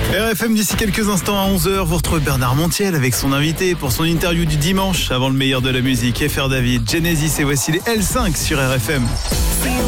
RFM d'ici quelques instants à 11h, vous retrouvez Bernard Montiel avec son invité pour son interview du dimanche avant le meilleur de la musique. FR David, Genesis et voici les L5 sur RFM.